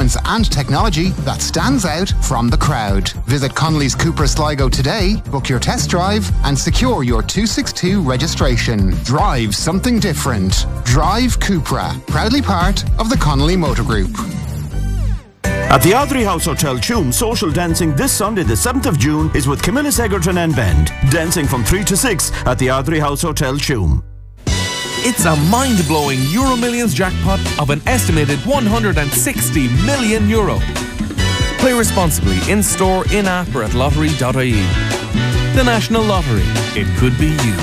performance and technology that stands out from the crowd. Visit Connolly's Cupra Sligo today, book your test drive and secure your 262 registration. Drive something different. Drive Cupra, proudly part of the Connolly Motor Group. At the Ardrey House Hotel Tuam, social dancing this Sunday the 7th of June is with Camilla Egerton and Bend. Dancing from 3 to 6 at the Ardrey House Hotel Tuam. It's a mind-blowing Euro Millions jackpot of an estimated €160 million. Play responsibly in-store, in-app or at lottery.ie. The National Lottery. It could be you.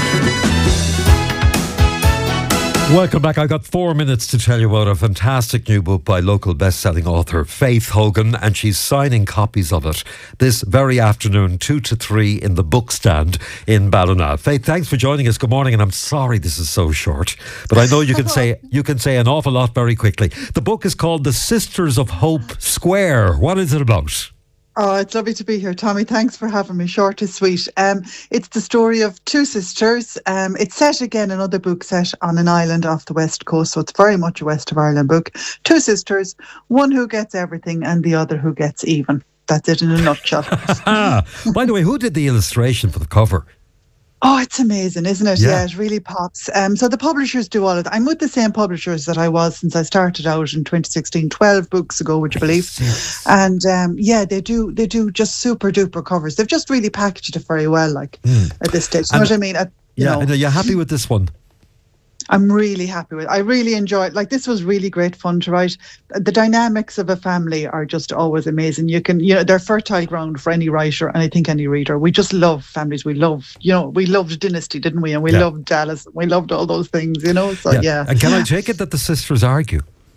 Welcome back. I've got 4 minutes to tell you about a fantastic new book by local best-selling author Faith Hogan, and she's signing copies of it this very afternoon, 2 to 3 in the bookstand in Ballina. Faith, thanks for joining us. Good morning, and I'm sorry this is so short, but I know you can say an awful lot very quickly. The book is called The Sisters of Hope Square. What is it about? Oh, it's lovely to be here, Tommy. Thanks for having me. Short is sweet. It's the story of two sisters. It's set again, another book set on an island off the west coast, so it's very much a West of Ireland book. Two sisters, one who gets everything and the other who gets even. That's it in a nutshell. By the way, who did the illustration for the cover? Oh, it's amazing, isn't it? Yeah. Yeah, it really pops. So the publishers do all of that. I'm with the same publishers that I was since I started out in 2016, 12 books ago, would you believe? Yes. And they do just super duper covers. They've just really packaged it very well, at this stage. You know what I mean? And are you happy with this one? I'm really happy with it. I really enjoy it. This was really great fun to write. The dynamics of a family are just always amazing. They're fertile ground for any writer and I think any reader. We just love families. We loved Dynasty, didn't we? And we loved Dallas. We loved all those things, So, yeah. And can I take it that the sisters argue?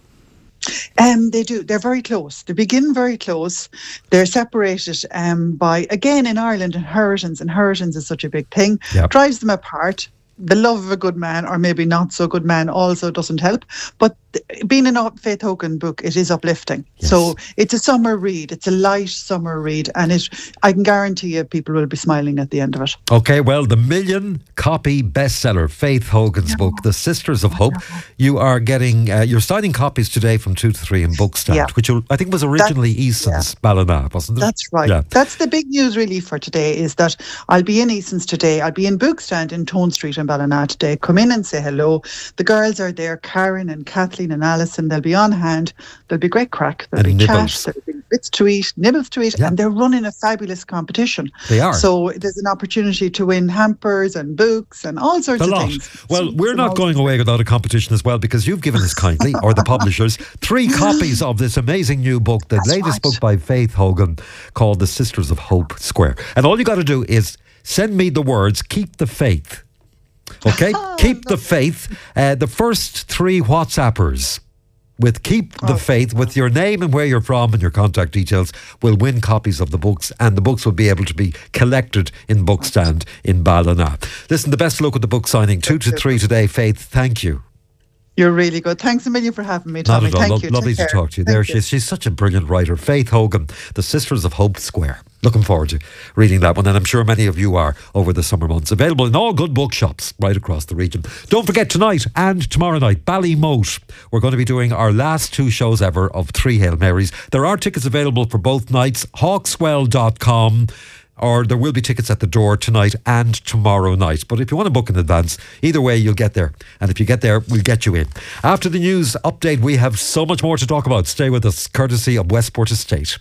They do. They're very close. They begin very close. They're separated by, again, in Ireland, inheritance. Inheritance is such a big thing. Yep. Drives them apart. The love of a good man, or maybe not so good man, also doesn't help. But being a Faith Hogan book, it is uplifting. Yes. So it's a summer read. It's a light summer read. And I can guarantee you people will be smiling at the end of it. Okay, well, the 1 million copy bestseller, Faith Hogan's book, The Sisters of Hope. You are getting, you're signing copies today from 2 to 3 in Bookstand, which I think was originally Eason's Ballina, wasn't it? That's right. Yeah. That's the big news really for today, is that I'll be in Eason's today. I'll be in Bookstand in Tone Street in Ballina today. Come in and say hello. The girls are there, Karen and Kathleen and Alison. They'll be on hand. There'll be great crack. There'll be chat. There'll be bits to eat, nibbles to eat, and they're running a fabulous competition. They are. So there's an opportunity to win hampers and books and all sorts of things. Well, we're not going away without a competition as well, because you've given us kindly, or the publishers, 3 copies of this amazing new book, the latest book by Faith Hogan, called The Sisters of Hope Square. And all you got to do is send me the words, keep the faith. Okay? Keep the faith. The first 3 WhatsAppers with Keep the Faith, with your name and where you're from and your contact details, will win copies of the books, and the books will be able to be collected in Bookstand in Ballina. Listen, the best of luck with the book signing, 2 to 3 today. Faith, thank you. You're really good. Thanks a million for having me, Tommy. Not at all. Thank you. Lovely to talk to you. There she is. She's such a brilliant writer. Faith Hogan, The Sisters of Hope Square. Looking forward to reading that one, and I'm sure many of you are over the summer months. Available in all good bookshops right across the region. Don't forget, tonight and tomorrow night, Ballymote. We're going to be doing our last 2 shows ever of 3 Hail Marys. There are tickets available for both nights. Hawkswell.com. Or there will be tickets at the door tonight and tomorrow night. But if you want to book in advance, either way, you'll get there. And if you get there, we'll get you in. After the news update, we have so much more to talk about. Stay with us, courtesy of Westport Estate.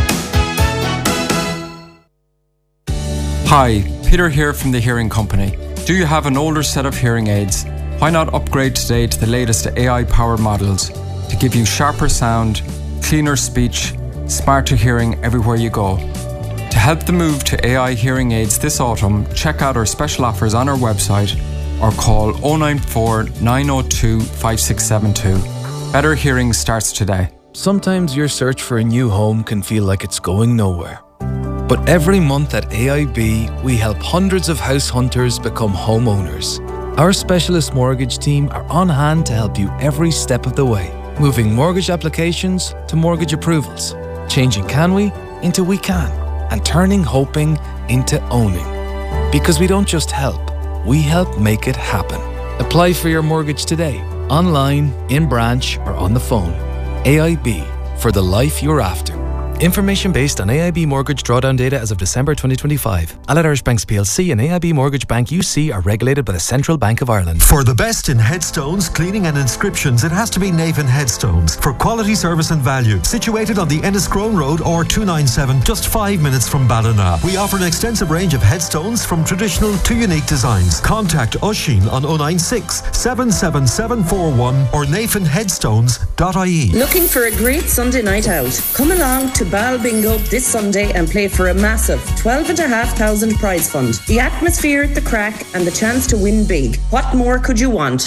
Hi, Peter here from the Hearing Company. Do you have an older set of hearing aids? Why not upgrade today to the latest AI-powered models to give you sharper sound, cleaner speech, smarter hearing everywhere you go? To help the move to AI hearing aids this autumn, check out our special offers on our website or call 094 902 5672. Better hearing starts today. Sometimes your search for a new home can feel like it's going nowhere. But every month at AIB, we help hundreds of house hunters become homeowners. Our specialist mortgage team are on hand to help you every step of the way, moving mortgage applications to mortgage approvals, changing can we into we can, and turning hoping into owning. Because we don't just help, we help make it happen. Apply for your mortgage today, online, in branch, or on the phone. AIB, for the life you're after. Information based on AIB mortgage drawdown data as of December 2025. Allied Irish Banks plc and AIB Mortgage Bank UC are regulated by the Central Bank of Ireland. For the best in headstones, cleaning and inscriptions, it has to be Navan Headstones. For quality service and value. Situated on the Enniscrone Road or 297, just 5 minutes from Ballina. We offer an extensive range of headstones from traditional to unique designs. Contact Oisín on 096 77741 or navanheadstones.ie. Looking for a great Sunday night out? Come along to Bal Bingo this Sunday and play for a massive $12,500 prize fund. The atmosphere, the crack and the chance to win big. What more could you want?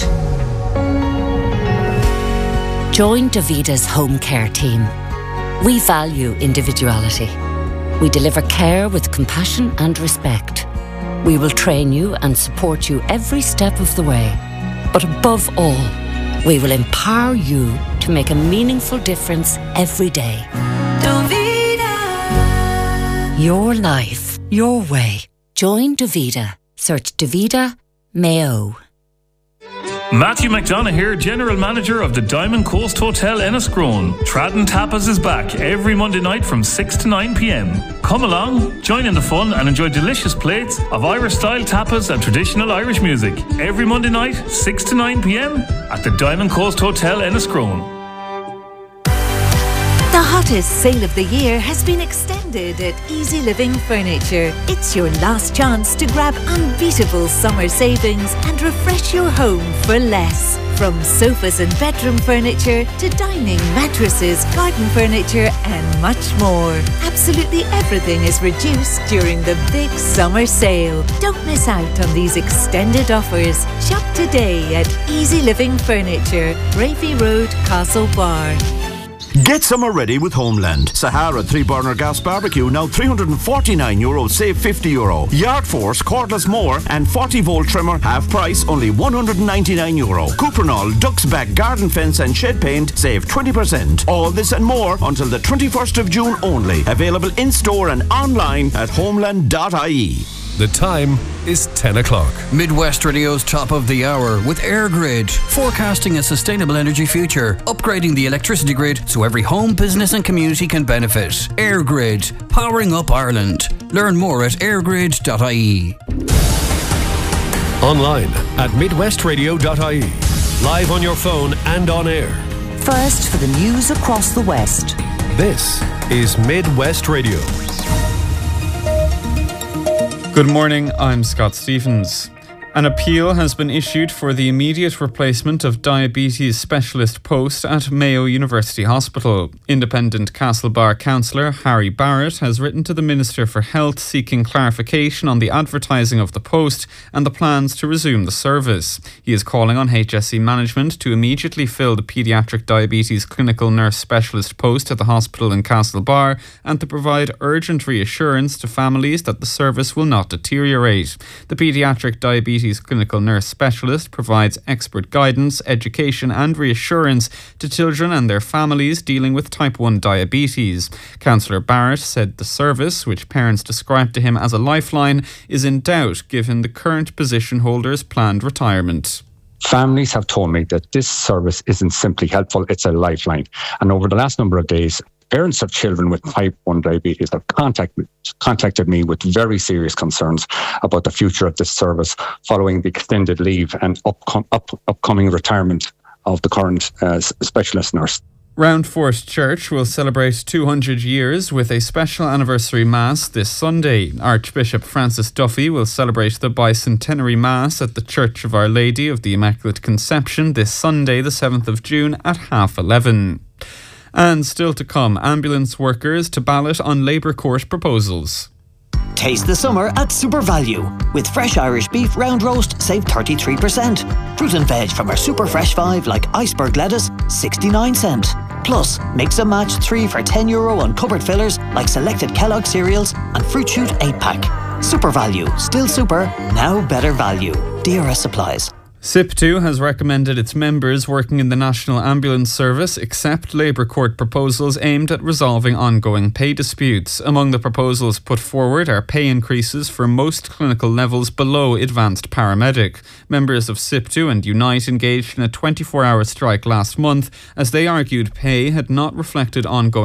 Join Davida's home care team. We value individuality. We deliver care with compassion and respect. We will train you and support you every step of the way. But above all, we will empower you to make a meaningful difference every day. Your life, your way. Join Davida. Search Davida Mayo. Matthew McDonough here, General Manager of the Diamond Coast Hotel Enniscrone. Tradden Tapas is back every Monday night from 6 to 9 p.m. Come along, join in the fun and enjoy delicious plates of Irish-style tapas and traditional Irish music. Every Monday night, 6 to 9 p.m. at the Diamond Coast Hotel Enniscrone. The hottest sale of the year has been extended at Easy Living Furniture. It's your last chance to grab unbeatable summer savings and refresh your home for less. From sofas and bedroom furniture to dining, mattresses, garden furniture and much more. Absolutely everything is reduced during the big summer sale. Don't miss out on these extended offers. Shop today at Easy Living Furniture, Raify Road, Castlebar. Get summer ready with Homeland. Sahara 3-burner gas barbecue now €349, save €50. Yard Force cordless mower and 40-volt trimmer half price, only €199. Cuprinol Duck's Back garden fence and shed paint, save 20%. All this and more until the 21st of June only. Available in-store and online at homeland.ie. The time is 10 o'clock. Midwest Radio's top of the hour with EirGrid, forecasting a sustainable energy future, upgrading the electricity grid so every home, business and community can benefit. EirGrid, powering up Ireland. Learn more at eirgrid.ie. Online at midwestradio.ie. Live on your phone and on air. First for the news across the West. This is Midwest Radio. Good morning, I'm Scott Stephens. An appeal has been issued for the immediate replacement of diabetes specialist post at Mayo University Hospital. Independent Castlebar councillor Harry Barrett has written to the Minister for Health seeking clarification on the advertising of the post and the plans to resume the service. He is calling on HSE management to immediately fill the paediatric diabetes clinical nurse specialist post at the hospital in Castlebar and to provide urgent reassurance to families that the service will not deteriorate. The paediatric diabetes clinical nurse specialist provides expert guidance, education and reassurance to children and their families dealing with type 1 diabetes. Councillor Barrett said the service, which parents described to him as a lifeline, is in doubt given the current position holder's planned retirement. Families have told me that this service isn't simply helpful, it's a lifeline. And over the last number of days, parents of children with type 1 diabetes have contacted me with very serious concerns about the future of this service following the extended leave and upcoming retirement of the current specialist nurse. Roundforth Church will celebrate 200 years with a special anniversary Mass this Sunday. Archbishop Francis Duffy will celebrate the bicentenary Mass at the Church of Our Lady of the Immaculate Conception this Sunday, the 7th of June at 11:30. And still to come, ambulance workers to ballot on Labour Court proposals. Taste the summer at Super Value. With fresh Irish beef round roast, save 33%. Fruit and veg from our Super Fresh 5 like iceberg lettuce, 69 cent. Plus, mix and match 3 for €10 on cupboard fillers like selected Kellogg cereals and Fruit Shoot 8-pack. Super Value, still super, now better value. DRS supplies. SIP2 has recommended its members working in the National Ambulance Service accept Labour Court proposals aimed at resolving ongoing pay disputes. Among the proposals put forward are pay increases for most clinical levels below advanced paramedic. Members of SIP2 and Unite engaged in a 24-hour strike last month as they argued pay had not reflected ongoing